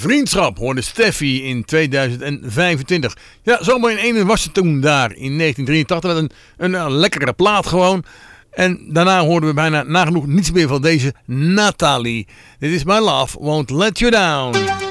Vriendschap hoorde Steffi in 2025. Ja, zomaar in ene was het toen daar in 1983 met een lekkere plaat gewoon. En daarna hoorden we bijna nagenoeg niets meer van deze Nathalie. Dit is My Love Won't Let You Down.